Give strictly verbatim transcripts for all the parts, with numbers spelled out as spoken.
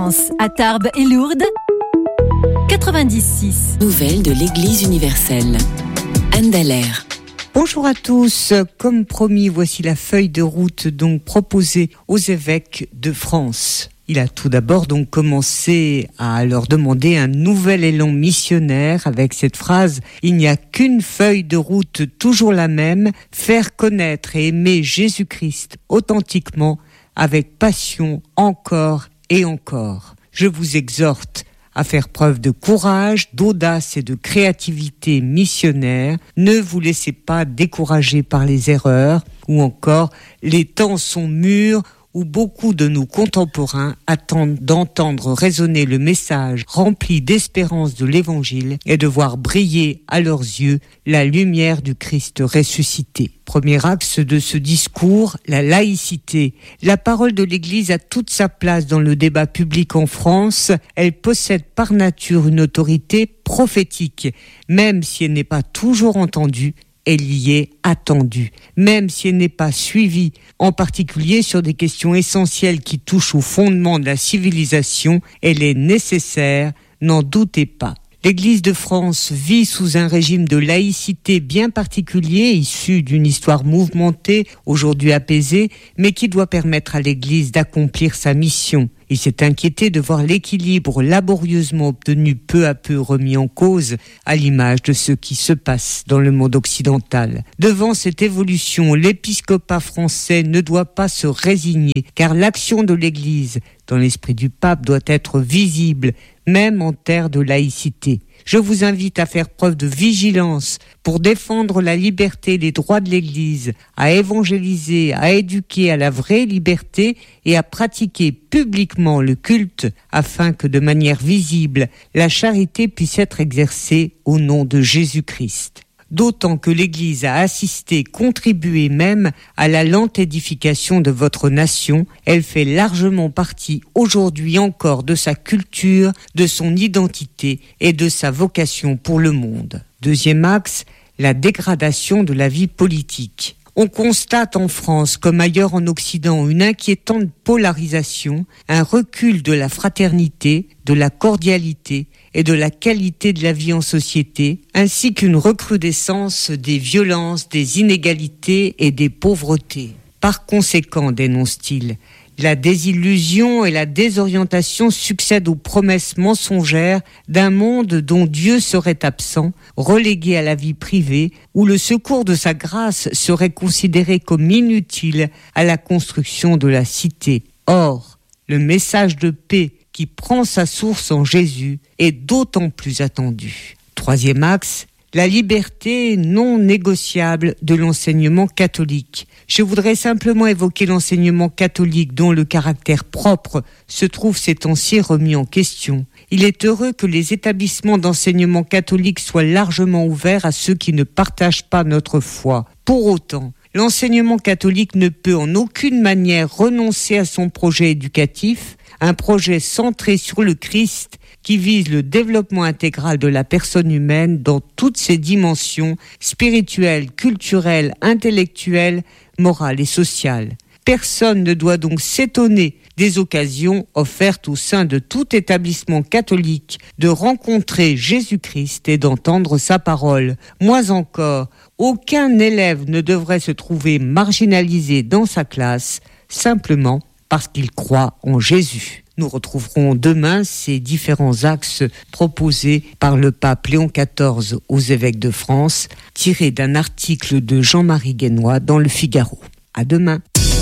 France, à Tarbes et Lourdes, quatre-vingt-dix six. Nouvelles de l'Église universelle. Anne Dallaire. Bonjour à tous, comme promis, voici la feuille de route donc proposée aux évêques de France. Il a tout d'abord donc commencé à leur demander un nouvel élan missionnaire avec cette phrase « Il n'y a qu'une feuille de route, toujours la même, faire connaître et aimer Jésus-Christ authentiquement, avec passion, encore et encore. Je vous exhorte à faire preuve de courage, d'audace et de créativité missionnaire. Ne vous laissez pas décourager par les erreurs ou encore les temps sont mûrs où beaucoup de nos contemporains attendent d'entendre résonner le message rempli d'espérance de l'Évangile et de voir briller à leurs yeux la lumière du Christ ressuscité. Premier axe de ce discours, la laïcité. La parole de l'Église a toute sa place dans le débat public en France. Elle possède par nature une autorité prophétique, même si elle n'est pas toujours entendue. Elle y est attendue, même si elle n'est pas suivie, en particulier sur des questions essentielles qui touchent au fondement de la civilisation, elle est nécessaire, n'en doutez pas. L'Église de France vit sous un régime de laïcité bien particulier, issu d'une histoire mouvementée, aujourd'hui apaisée, mais qui doit permettre à l'Église d'accomplir sa mission. Il s'est inquiété de voir l'équilibre laborieusement obtenu peu à peu remis en cause, à l'image de ce qui se passe dans le monde occidental. Devant cette évolution, l'épiscopat français ne doit pas se résigner, car l'action de l'Église, dans l'esprit du pape, doit être visible, même en terre de laïcité. Je vous invite à faire preuve de vigilance pour défendre la liberté et les droits de l'Église, à évangéliser, à éduquer à la vraie liberté et à pratiquer publiquement le culte afin que de manière visible, la charité puisse être exercée au nom de Jésus-Christ. D'autant que l'Église a assisté, contribué même à la lente édification de votre nation. Elle fait largement partie aujourd'hui encore de sa culture, de son identité et de sa vocation pour le monde. Deuxième axe, la dégradation de la vie politique. On constate en France, comme ailleurs en Occident, une inquiétante polarisation, un recul de la fraternité, de la cordialité et de la qualité de la vie en société, ainsi qu'une recrudescence des violences, des inégalités et des pauvretés. Par conséquent, dénonce-t-il, la désillusion et la désorientation succèdent aux promesses mensongères d'un monde dont Dieu serait absent, relégué à la vie privée, où le secours de sa grâce serait considéré comme inutile à la construction de la cité. Or, le message de paix qui prend sa source en Jésus est d'autant plus attendu. Troisième axe, la liberté non négociable de l'enseignement catholique. Je voudrais simplement évoquer l'enseignement catholique dont le caractère propre se trouve ces temps-ci remis en question. Il est heureux que les établissements d'enseignement catholique soient largement ouverts à ceux qui ne partagent pas notre foi. Pour autant, l'enseignement catholique ne peut en aucune manière renoncer à son projet éducatif, un projet centré sur le Christ qui vise le développement intégral de la personne humaine dans toutes ses dimensions spirituelles, culturelles, intellectuelles, morales et sociales. Personne ne doit donc s'étonner des occasions offertes au sein de tout établissement catholique de rencontrer Jésus-Christ et d'entendre sa parole. Moins encore, aucun élève ne devrait se trouver marginalisé dans sa classe simplement parce qu'il croit en Jésus. Nous retrouverons demain ces différents axes proposés par le pape Léon quatorze aux évêques de France, tirés d'un article de Jean-Marie Guénois dans Le Figaro. À demain.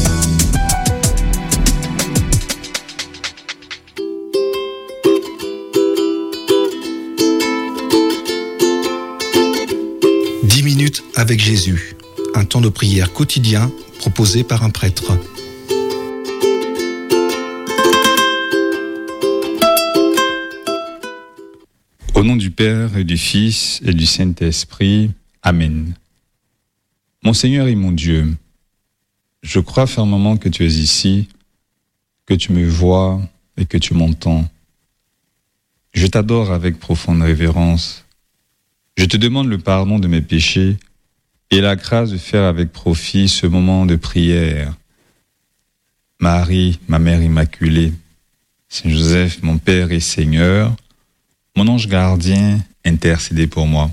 dix minutes avec Jésus, un temps de prière quotidien proposé par un prêtre. Au nom du Père et du Fils et du Saint-Esprit, Amen. Mon Seigneur et mon Dieu, je crois fermement que tu es ici, que tu me vois et que tu m'entends. Je t'adore avec profonde révérence. Je te demande le pardon de mes péchés et la grâce de faire avec profit ce moment de prière. Marie, ma mère immaculée, Saint Joseph, mon Père et Seigneur, mon ange gardien, intercédez pour moi.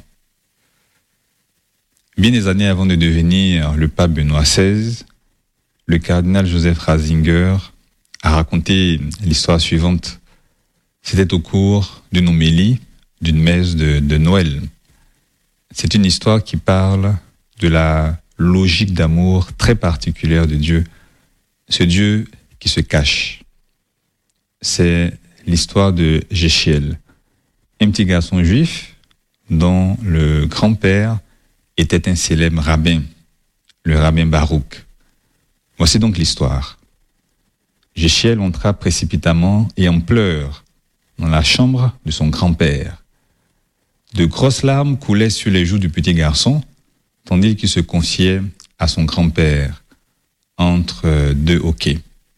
Bien des années avant de devenir le pape Benoît seize, le cardinal Joseph Ratzinger a raconté l'histoire suivante. C'était au cours d'une homélie d'une messe de, de Noël. C'est une histoire qui parle de la logique d'amour très particulière de Dieu, ce Dieu qui se cache. C'est l'histoire de Jéchiel, un petit garçon juif dont le grand-père était un célèbre rabbin, le rabbin Baruch. Voici donc l'histoire. Jéchiel entra précipitamment et en pleurs dans la chambre de son grand-père. De grosses larmes coulaient sur les joues du petit garçon, tandis qu'il se confiait à son grand-père entre deux hoquets.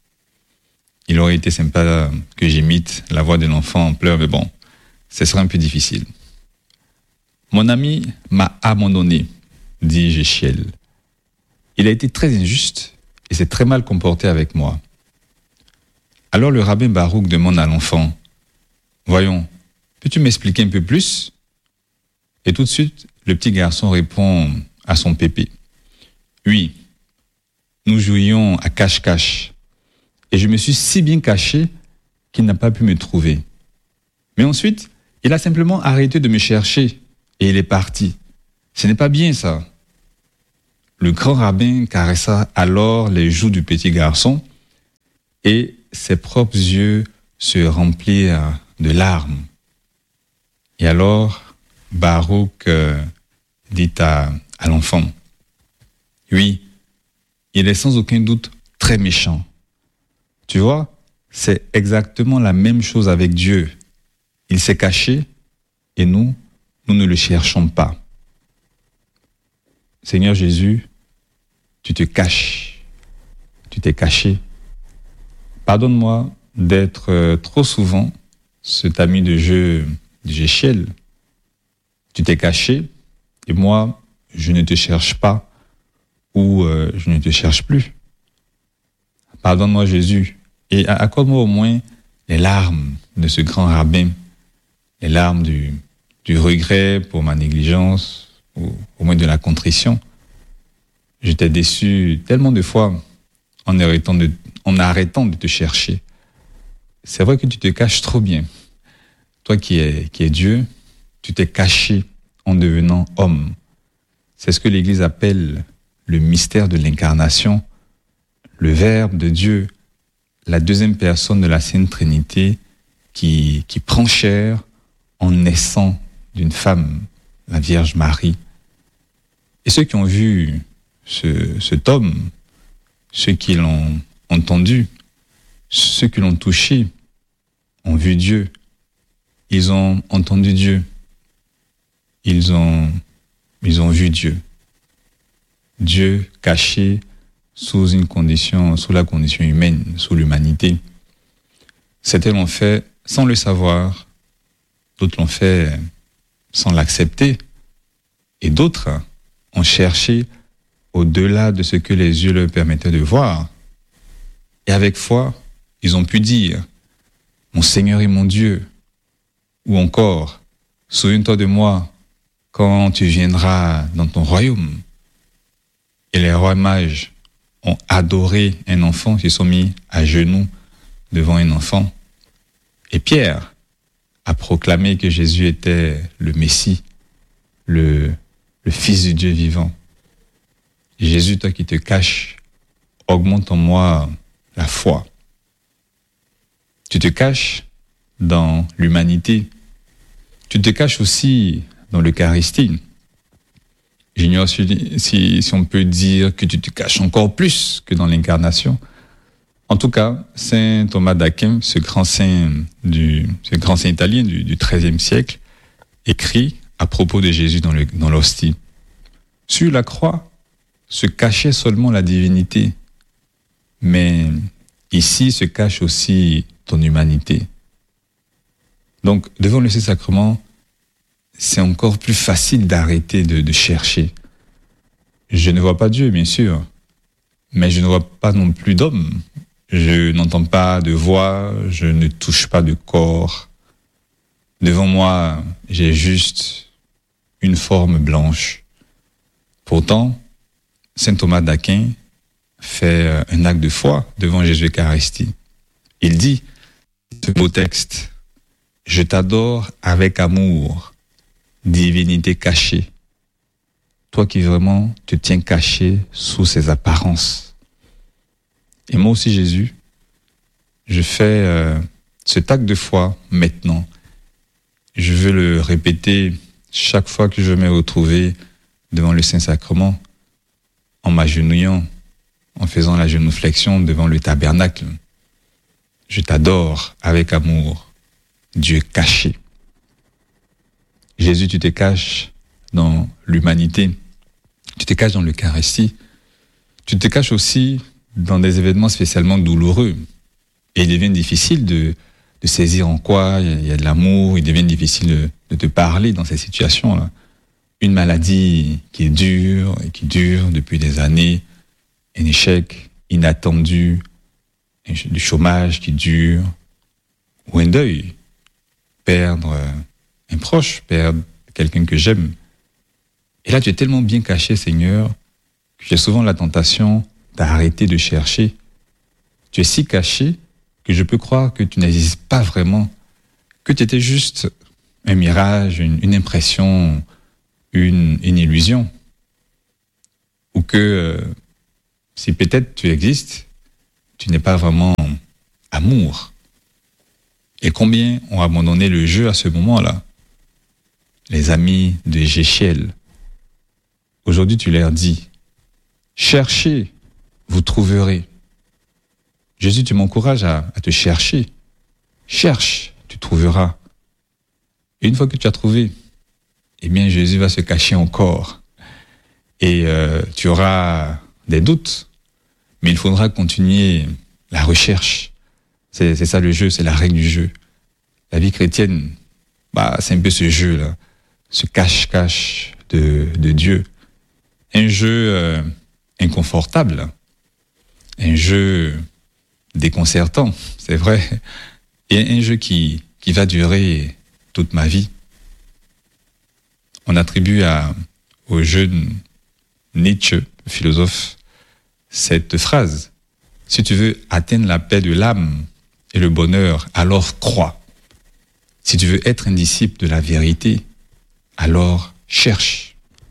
Il aurait été sympa que j'imite la voix de l'enfant en pleurs, mais bon, ce serait un peu difficile. Mon ami m'a abandonné, dit Jéchiel. Il a été très injuste et s'est très mal comporté avec moi. Alors le rabbin Baruch demande à l'enfant, « Voyons, peux-tu m'expliquer un peu plus ?» Et tout de suite, le petit garçon répond à son pépé, « Oui, nous jouions à cache-cache, et je me suis si bien caché qu'il n'a pas pu me trouver. Mais ensuite, il a simplement arrêté de me chercher, et il est parti. Ce n'est pas bien ça. » Le grand rabbin caressa alors les joues du petit garçon, et ses propres yeux se remplirent de larmes. Et alors, Baruch euh, dit à, à l'enfant, « Oui, il est sans aucun doute très méchant. Tu vois, c'est exactement la même chose avec Dieu. Il s'est caché et nous, nous ne le cherchons pas. Seigneur Jésus, tu te caches, tu t'es caché. Pardonne-moi d'être euh, trop souvent cet ami de jeu de Jéchiel. Tu t'es caché et moi, je ne te cherche pas ou euh, je ne te cherche plus. Pardonne-moi Jésus et accorde-moi au moins les larmes de ce grand rabbin, les larmes du, du regret pour ma négligence ou au moins de la contrition. Je t'ai déçu tellement de fois en arrêtant de, en arrêtant de te chercher. C'est vrai que tu te caches trop bien. Toi qui es, qui es Dieu, tu t'es caché en devenant homme. C'est ce que l'Église appelle le mystère de l'incarnation, le Verbe de Dieu, la deuxième personne de la Sainte Trinité qui, qui prend chair en naissant d'une femme, la Vierge Marie. Et ceux qui ont vu ce, cet homme, ceux qui l'ont entendu, ceux qui l'ont touché, ont vu Dieu. Ils ont entendu Dieu. Ils ont, ils ont vu Dieu. Dieu caché sous une condition, sous la condition humaine, sous l'humanité. Certains l'ont fait sans le savoir, d'autres l'ont fait sans l'accepter, et d'autres ont cherché au-delà de ce que les yeux leur permettaient de voir. Et avec foi, ils ont pu dire « Mon Seigneur et mon Dieu » ou encore « Souviens-toi de moi quand tu viendras dans ton royaume ». Et les rois mages ont adoré un enfant, ils se sont mis à genoux devant un enfant. Et Pierre a proclamé que Jésus était le Messie, le, le Fils du Dieu vivant. Jésus, toi qui te caches, augmente en moi la foi. Tu te caches dans l'humanité. Tu te caches aussi dans l'Eucharistie. J'ignore si, si, si on peut dire que tu te caches encore plus que dans l'incarnation. En tout cas, saint Thomas d'Aquin, ce grand saint, du, ce grand saint italien du, du treizième siècle, écrit à propos de Jésus dans, le, dans l'hostie. Sur la croix se cachait seulement la divinité, mais ici se cache aussi ton humanité. Donc, devant le Saint-Sacrement, c'est encore plus facile d'arrêter de, de chercher. Je ne vois pas Dieu, bien sûr, mais je ne vois pas non plus d'homme. Je n'entends pas de voix, je ne touche pas de corps. Devant moi, j'ai juste une forme blanche. Pourtant, saint Thomas d'Aquin fait un acte de foi devant Jésus Eucharistie. Il dit, ce beau texte, « Je t'adore avec amour, divinité cachée. » Toi qui vraiment te tiens caché sous ces apparences. Et moi aussi, Jésus, je fais euh, cet acte de foi maintenant. Je veux le répéter chaque fois que je me retrouve devant le Saint-Sacrement, en m'agenouillant, en faisant la genuflexion devant le tabernacle. Je t'adore avec amour, Dieu caché. Jésus, tu te caches dans l'humanité, tu te caches dans l'Eucharistie, tu te caches aussi dans des événements spécialement douloureux. Et il devient difficile de, de saisir en quoi il y a de l'amour, il devient difficile de, de te parler dans ces situations-là. Une maladie qui est dure et qui dure depuis des années, un échec inattendu, du chômage qui dure, ou un deuil, perdre un proche, perdre quelqu'un que j'aime. Et là, tu es tellement bien caché, Seigneur, que j'ai souvent la tentation d'arrêter de chercher. Tu es si caché que je peux croire que tu n'existes pas vraiment, que tu étais juste un mirage, une, une impression, une, une illusion. Ou que euh, si peut-être tu existes, tu n'es pas vraiment amour. Et combien ont abandonné le jeu à ce moment-là? Les amis de Jéchiel. Aujourd'hui, tu leur dis, cherchez, vous trouverez. Jésus, tu m'encourages à, à te chercher. Cherche, tu trouveras. Et une fois que tu as trouvé, eh bien, Jésus va se cacher encore. Et euh, tu auras des doutes, mais il faudra continuer la recherche. C'est, c'est ça le jeu, c'est la règle du jeu. La vie chrétienne, bah, c'est un peu ce jeu-là, ce cache-cache de, de Dieu. Un jeu euh, inconfortable, un jeu déconcertant, c'est vrai, et un jeu qui, qui va durer toute ma vie. On attribue à, au jeune Nietzsche, philosophe, cette phrase. Si tu veux atteindre la paix de l'âme et le bonheur, alors crois. Si tu veux être un disciple de la vérité, alors cherche.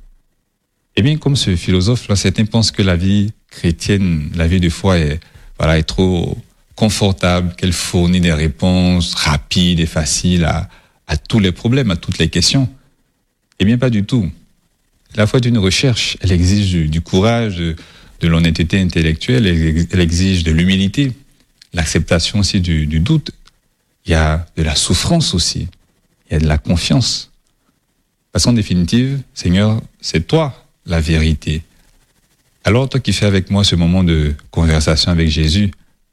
Eh bien, comme ce philosophe-là, certains pensent que la vie chrétienne, la vie de foi est, voilà, est trop confortable, qu'elle fournit des réponses rapides et faciles à, à tous les problèmes, à toutes les questions. Eh bien, pas du tout. La foi est une recherche, elle exige du, du courage, de, de l'honnêteté intellectuelle, elle, elle exige de l'humilité, l'acceptation aussi du, du doute. Il y a de la souffrance aussi, il y a de la confiance. Parce qu'en définitive, Seigneur, c'est toi la vérité. Alors, toi qui fais avec moi ce moment de conversation avec Jésus,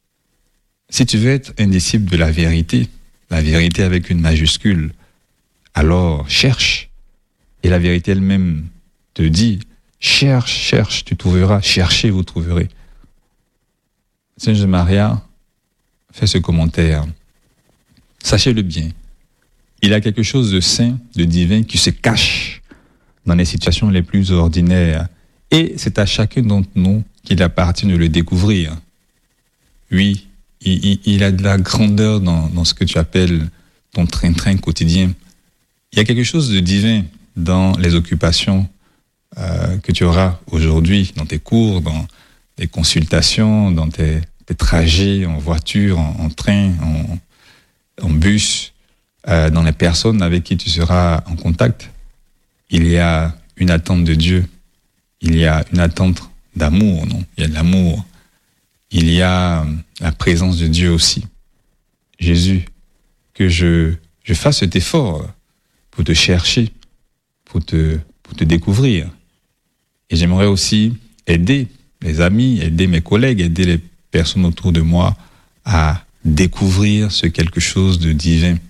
si tu veux être un disciple de la vérité, la vérité avec une majuscule, alors cherche. Et la vérité elle-même te dit, cherche, cherche, tu trouveras, cherchez, vous trouverez. Saint Maria fait ce commentaire. Sachez-le bien, il y a quelque chose de saint, de divin qui se cache dans les situations les plus ordinaires. Et c'est à chacun d'entre nous qu'il appartient de le découvrir. Oui, il, il, il a de la grandeur dans, dans ce que tu appelles ton train-train quotidien. Il y a quelque chose de divin dans les occupations euh, que tu auras aujourd'hui, dans tes cours, dans tes consultations, dans tes, tes trajets en voiture, en, en train, en, en bus, euh, dans les personnes avec qui tu seras en contact. Il y a une attente de Dieu. Il y a une attente d'amour, non? Il y a de l'amour. Il y a la présence de Dieu aussi. Jésus, que je, je fasse cet effort pour te chercher, pour te, pour te découvrir. Et j'aimerais aussi aider les amis, aider mes collègues, aider les personnes autour de moi à découvrir ce quelque chose de divin.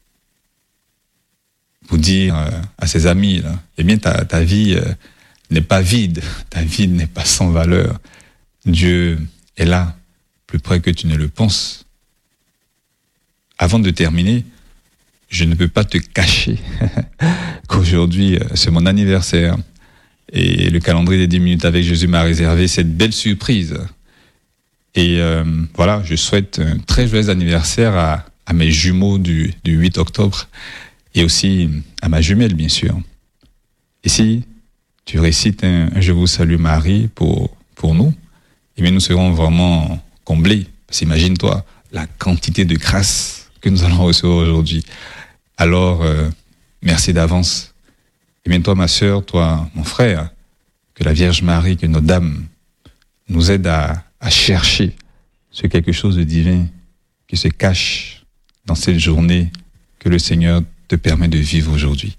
Pour dire euh, à ses amis, là, eh bien, ta, ta vie euh, n'est pas vide, ta vie n'est pas sans valeur. Dieu est là plus près que tu ne le penses. Avant de terminer, je ne peux pas te cacher qu'aujourd'hui, c'est mon anniversaire. Et le calendrier des dix minutes avec Jésus m'a réservé cette belle surprise. Et euh, voilà, je souhaite un très joyeux anniversaire à, à mes jumeaux du, du huit octobre et aussi à ma jumelle, bien sûr. Et si tu récites un, un Je vous salue Marie pour, pour nous, eh bien nous serons vraiment comblés. Parce qu'imagine-toi la quantité de grâce que nous allons recevoir aujourd'hui. Alors, euh, merci d'avance. Et bien toi, ma sœur, toi, mon frère, que la Vierge Marie, que nos dames nous aident à, à chercher ce quelque chose de divin qui se cache dans cette journée que le Seigneur te permet de vivre aujourd'hui.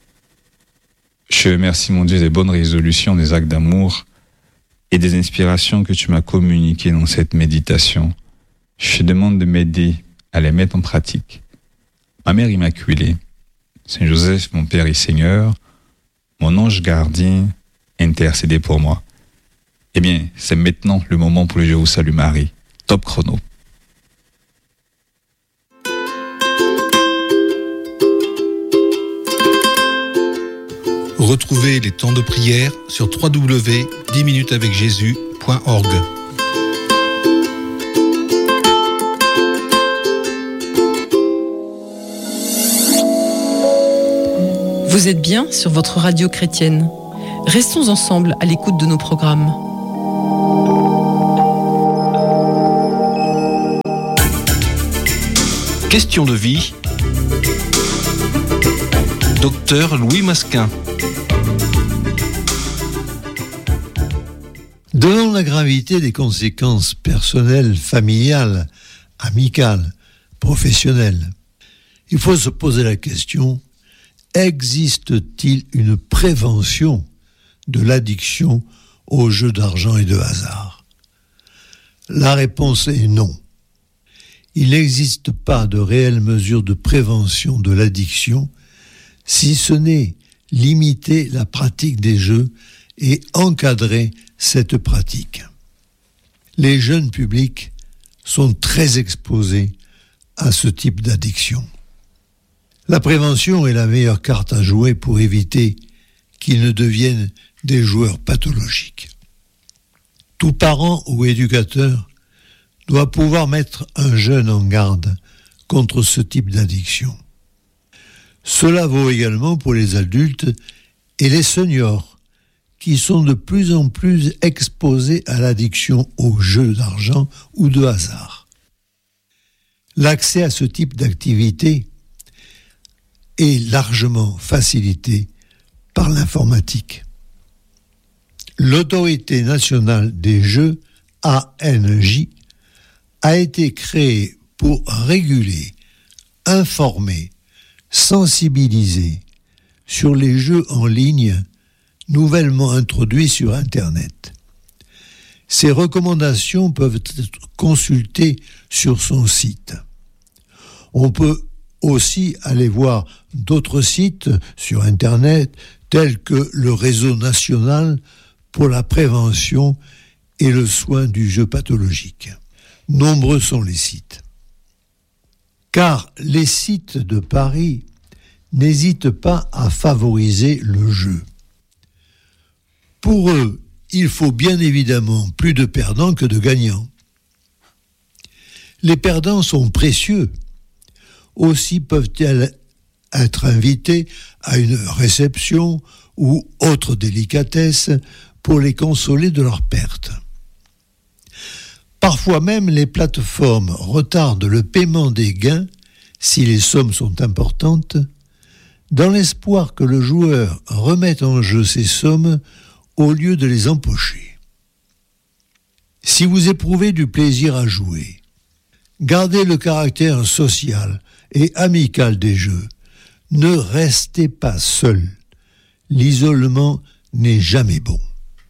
Je remercie mon Dieu des bonnes résolutions, des actes d'amour et des inspirations que tu m'as communiquées dans cette méditation. Je te demande de m'aider à les mettre en pratique. Ma Mère Immaculée, Saint Joseph, mon Père et Seigneur, mon ange gardien, intercédez pour moi. Eh bien, c'est maintenant le moment pour le Je vous salue Marie. Top chrono. Retrouvez les temps de prière sur w w w point dix minutes avec jésus point org. Vous êtes bien sur votre radio chrétienne. Restons ensemble à l'écoute de nos programmes. Question de vie. Docteur Louis Masquin. Devant la gravité des conséquences personnelles, familiales, amicales, professionnelles, il faut se poser la question: existe-t-il une prévention de l'addiction aux jeux d'argent et de hasard? La réponse est non. Il n'existe pas de réelle mesure de prévention de l'addiction, si ce n'est limiter la pratique des jeux et encadrer cette pratique. Les jeunes publics sont très exposés à ce type d'addiction. La prévention est la meilleure carte à jouer pour éviter qu'ils ne deviennent des joueurs pathologiques. Tout parent ou éducateur doit pouvoir mettre un jeune en garde contre ce type d'addiction. Cela vaut également pour les adultes et les seniors, qui sont de plus en plus exposés à l'addiction aux jeux d'argent ou de hasard. L'accès à ce type d'activité est largement facilité par l'informatique. L'Autorité nationale des jeux, A N J, a été créée pour réguler, informer, sensibiliser sur les jeux en ligne nouvellement introduits sur Internet. Ces recommandations peuvent être consultées sur son site. On peut aussi aller voir d'autres sites sur Internet tels que le Réseau national pour la prévention et le soin du jeu pathologique. Nombreux sont les sites. Car les sites de paris n'hésitent pas à favoriser le jeu. Pour eux, il faut bien évidemment plus de perdants que de gagnants. Les perdants sont précieux. Aussi peuvent-ils être invités à une réception ou autre délicatesse pour les consoler de leur perte. Parfois même, les plateformes retardent le paiement des gains, si les sommes sont importantes, dans l'espoir que le joueur remette en jeu ces sommes au lieu de les empocher. Si vous éprouvez du plaisir à jouer, gardez le caractère social et amical des jeux. Ne restez pas seul. L'isolement n'est jamais bon.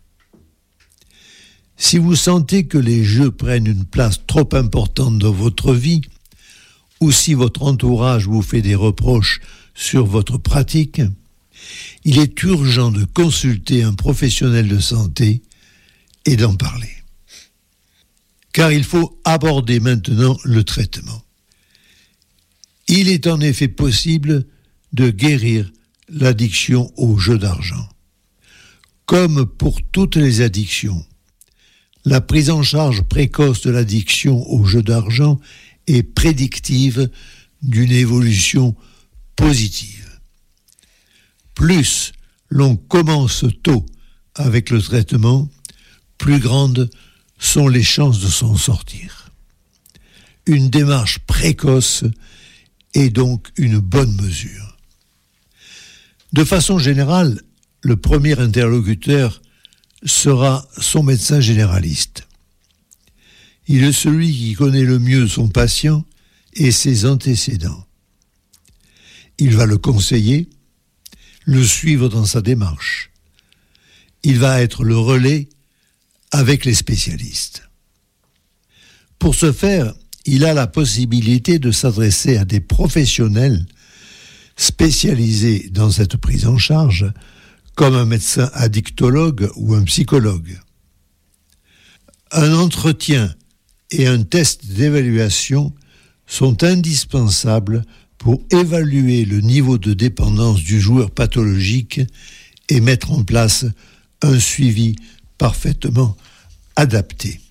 Si vous sentez que les jeux prennent une place trop importante dans votre vie, ou si votre entourage vous fait des reproches sur votre pratique, il est urgent de consulter un professionnel de santé et d'en parler. car il faut aborder maintenant le traitement. Il est en effet possible de guérir l'addiction au jeu d'argent. Comme pour toutes les addictions, la prise en charge précoce de l'addiction au jeu d'argent est prédictive d'une évolution positive. Plus l'on commence tôt avec le traitement, plus grandes sont les chances de s'en sortir. Une démarche précoce est donc une bonne mesure. De façon générale, le premier interlocuteur sera son médecin généraliste. Il est celui qui connaît le mieux son patient et ses antécédents. Il va le conseiller, le suivre dans sa démarche. Il va être le relais avec les spécialistes. Pour ce faire, il a la possibilité de s'adresser à des professionnels spécialisés dans cette prise en charge, comme un médecin addictologue ou un psychologue. Un entretien et un test d'évaluation sont indispensables pour évaluer le niveau de dépendance du joueur pathologique et mettre en place un suivi parfaitement adapté.